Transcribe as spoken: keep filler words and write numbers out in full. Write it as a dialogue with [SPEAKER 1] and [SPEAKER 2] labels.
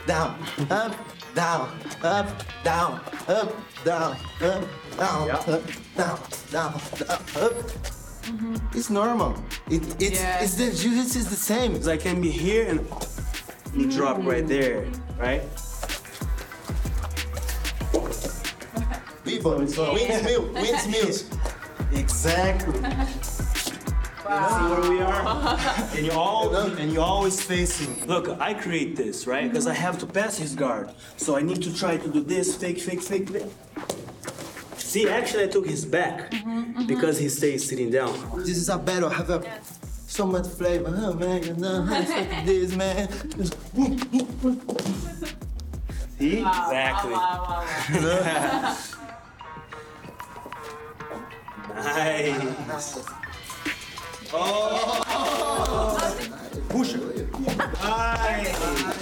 [SPEAKER 1] down, up, down, up, down, up, down, up, down,
[SPEAKER 2] Yeah.
[SPEAKER 1] up, down, down, down, up. It's normal. It, it's,
[SPEAKER 3] Yeah.
[SPEAKER 1] it's the jiu-jitsu is the same.
[SPEAKER 2] Because I can be here and you drop right there, right?
[SPEAKER 1] People, windmill, windmills.
[SPEAKER 2] Exactly. See where we are? And you all and you always facing. Look, I create this, right? Because I have to pass his guard. So I need to try to do this, fake, fake, fake, fake. See, actually I took his back because he stays sitting down.
[SPEAKER 1] This is a battle. Have a so much flavor. Oh man, you know, it's like this, man.
[SPEAKER 2] See? Exactly.
[SPEAKER 3] Wow, wow, wow.
[SPEAKER 2] Nice. Oh! Puxa. Nice.